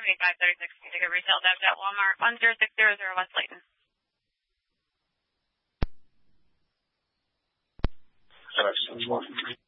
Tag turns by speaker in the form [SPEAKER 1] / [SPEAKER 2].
[SPEAKER 1] 7536 ticket retail Debs at Walmart, 10600 West Layton.
[SPEAKER 2] Excellent.